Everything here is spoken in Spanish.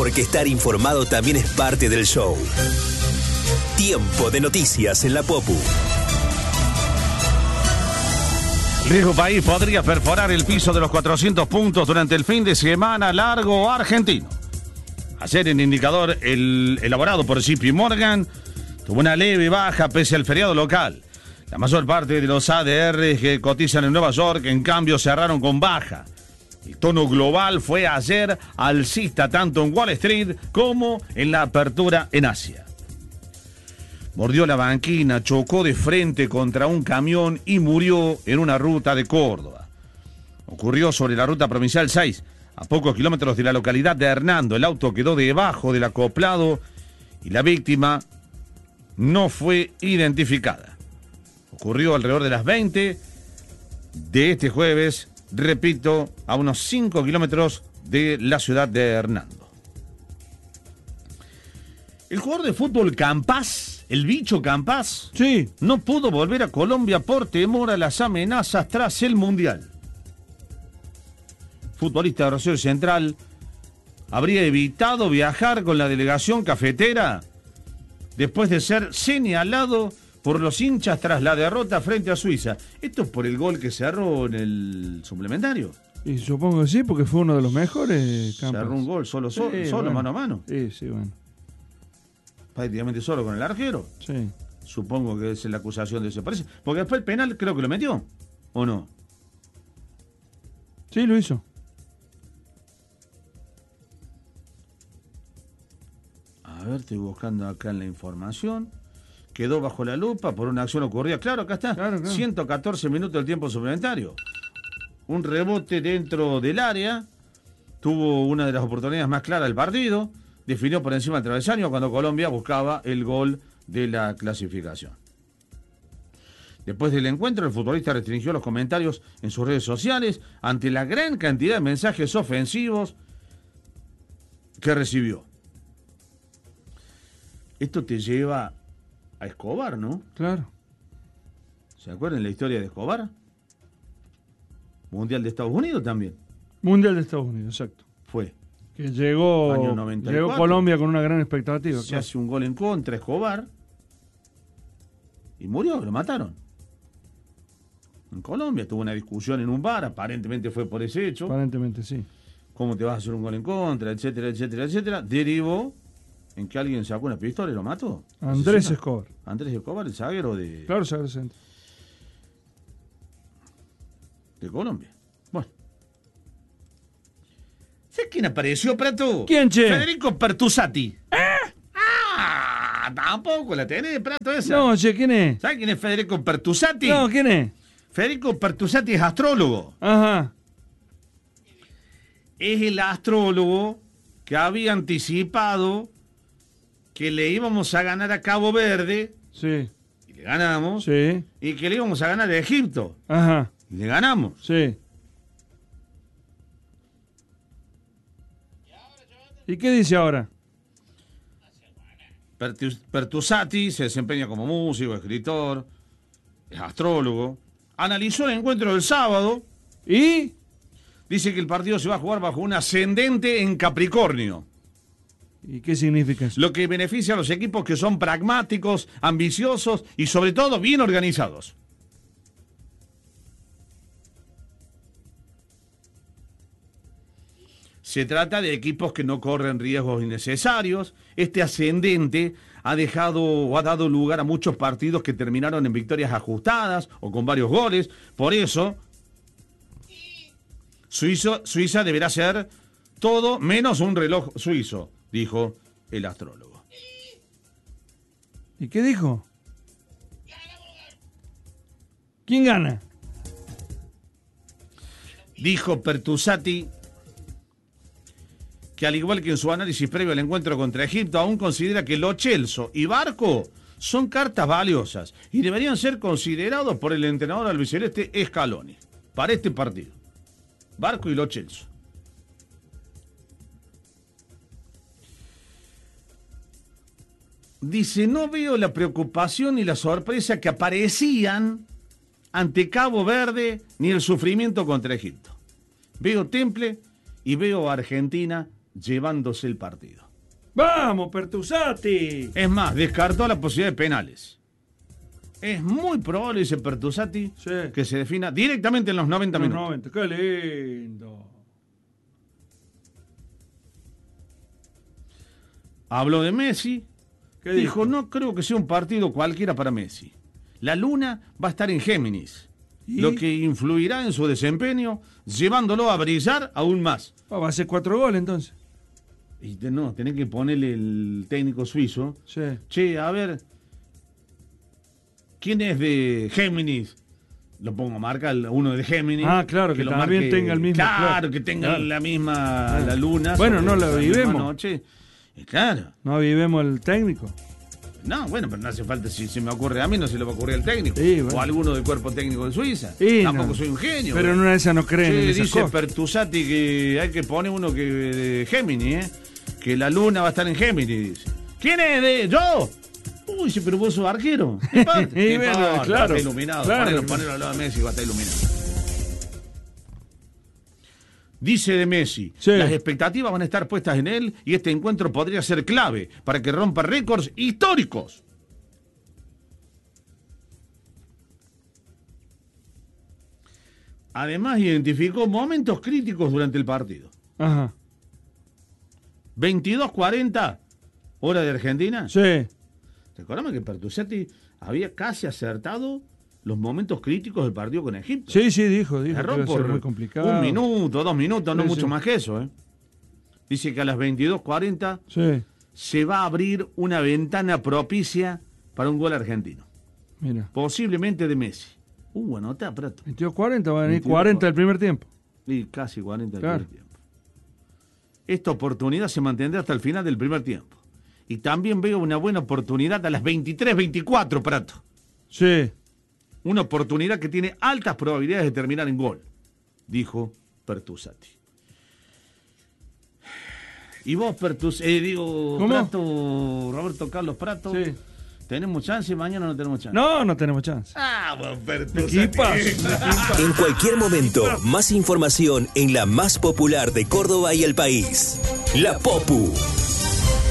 porque estar informado también es parte del show. Tiempo de noticias en la Popu. Riesgo País podría perforar el piso de los 400 puntos durante el fin de semana largo argentino. Ayer en indicador elaborado por JP Morgan tuvo una leve baja pese al feriado local. La mayor parte de los ADR que cotizan en Nueva York, en cambio, cerraron con baja. El tono global fue ayer alcista tanto en Wall Street como en la apertura en Asia. Mordió la banquina, chocó de frente contra un camión y murió en una ruta de Córdoba. Ocurrió sobre la ruta provincial 6, a pocos kilómetros de la localidad de Hernando. El auto quedó debajo del acoplado y la víctima no fue identificada. Ocurrió alrededor de las 20 de este jueves, repito, a unos 5 kilómetros de la ciudad de Hernando. El jugador de fútbol Campás, el bicho Campás, Sí. no pudo volver a Colombia por temor a las amenazas tras el Mundial. Futbolista de Rosario Central habría evitado viajar con la delegación cafetera después de ser señalado por los hinchas tras la derrota frente a Suiza. Esto es por el gol que cerró en el suplementario. Y supongo que sí, porque fue uno de los mejores campos. Cerró un gol solo, bueno. mano a mano. Sí, bueno. Prácticamente solo con el arquero. Sí. Supongo que es la acusación de ese. Parece. Porque después el penal creo que lo metió. ¿O no? Sí, lo hizo. A ver, estoy buscando acá en la información. Quedó bajo la lupa por una acción ocurrida. Claro, acá está. Claro. 114 minutos del tiempo suplementario. Un rebote dentro del área. Tuvo una de las oportunidades más claras del partido. Definió por encima del travesaño cuando Colombia buscaba el gol de la clasificación. Después del encuentro, el futbolista restringió los comentarios en sus redes sociales ante la gran cantidad de mensajes ofensivos que recibió. Esto te lleva a Escobar, ¿no? Claro. ¿Se acuerdan la historia de Escobar? Mundial de Estados Unidos también. Mundial de Estados Unidos, exacto. Fue. Que llegó, Año 94. llegó Colombia con una gran expectativa. Se hace un gol en contra, Escobar. Y murió, lo mataron. En Colombia tuvo una discusión en un bar, aparentemente fue por ese hecho. Aparentemente sí. ¿Cómo te vas a hacer un gol en contra? Etcétera, etcétera, etcétera. Derivó en que alguien sacó una pistola y lo mató. Andrés Asesino. Escobar. Andrés Escobar, el zaguero de Colombia. Bueno. ¿Sabes quién apareció, Prato? ¿Quién, che? Federico Pertusati. Tampoco la tenés, Prato, esa. No, che, ¿quién es? ¿Sabes quién es Federico Pertusati? No, ¿quién es? Federico Pertusati es astrólogo. Ajá. Es el astrólogo que había anticipado que le íbamos a ganar a Cabo Verde. Sí. Y le ganamos. Sí. Y que le íbamos a ganar a Egipto. Ajá. Y le ganamos. Sí. ¿Y qué dice ahora? Pertusati se desempeña como músico, escritor, es astrólogo. Analizó el encuentro del sábado. ¿Y? Dice que el partido se va a jugar bajo un ascendente en Capricornio. ¿Y qué significa eso? Lo que beneficia a los equipos que son pragmáticos, ambiciosos y sobre todo bien organizados. Se trata de equipos que no corren riesgos innecesarios. Este ascendente ha dado lugar a muchos partidos que terminaron en victorias ajustadas o con varios goles. Por eso, Suiza deberá ser todo menos un reloj suizo, dijo el astrólogo. ¿Y qué dijo? ¿Quién gana? Dijo Pertusati que al igual que en su análisis previo al encuentro contra Egipto, aún considera que Lo Celso y Barco son cartas valiosas y deberían ser considerados por el entrenador albiceleste Scaloni para este partido. Barco y Lo Celso. Dice, no veo la preocupación ni la sorpresa que aparecían ante Cabo Verde ni el sufrimiento contra Egipto. Veo temple y veo a Argentina llevándose el partido. ¡Vamos, Pertusati! Es más, descartó la posibilidad de penales. Es muy probable, dice Pertusati, Sí. que se defina directamente en los 90 minutos. 90, qué lindo. Habló de Messi. ¿Qué Dijo, dijo? no creo que sea un partido cualquiera para Messi. La luna va a estar en Géminis, ¿Y? lo que influirá en su desempeño, llevándolo a brillar aún más. Va a hacer 4 goles entonces. Y no, tenés que ponerle el técnico suizo. Sí. Che, a ver, ¿quién es de Géminis? Lo pongo a marcar uno de Géminis. Ah, claro, que lo también tenga el mismo, Claro, claro, que tenga claro. la misma la luna. Bueno, sobre no la esa vivemos. misma noche. Y claro. No vivemos el técnico. No, bueno, pero no hace falta, si se me ocurre a mí, no se le va a ocurrir al técnico. Sí, bueno. O a alguno del cuerpo técnico de Suiza. Sí, Tampoco no. soy un genio. Pero en una de esas no creen en Sí, esas dice cosas. Pertusati que hay que poner uno que de Géminis, que la luna va a estar en Géminis, dice. ¿Quién es de yo? Uy, sí, pero vos sos arquero. ¿Qué importa? Y ¿Qué bueno, importa? claro, Está iluminado. claro. Ponelo al lado de Messi, va a estar iluminado. Dice de Messi, Sí. las expectativas van a estar puestas en él y este encuentro podría ser clave para que rompa récords históricos. Además, identificó momentos críticos durante el partido. Ajá. 22:40, hora de Argentina. Sí. Recordame que Pertusati había casi acertado los momentos críticos del partido con Egipto. Sí, dijo que Erró iba a ser por muy complicado. 1 minuto, 2 minutos, no Sí, mucho sí. más que eso. Dice que a las 22:40 Sí, se va a abrir una ventana propicia para un gol argentino. mira. Posiblemente de Messi. Anotá, Prato. 22-40, van a venir 22, 40 del primer tiempo. Y casi 40 del Claro. primer tiempo. Esta oportunidad se mantendrá hasta el final del primer tiempo. Y también veo una buena oportunidad a las 23:24, Prato. Sí. Una oportunidad que tiene altas probabilidades de terminar en gol, dijo Pertusati. Y vos, ¿Cómo? Prato, Roberto Carlos Prato, Sí. ¿tenemos chance? Mañana no tenemos chance. No tenemos chance. Ah, vos, Pertusati. Equipazo. En cualquier momento, más información en la más popular de Córdoba y el país. La Popu.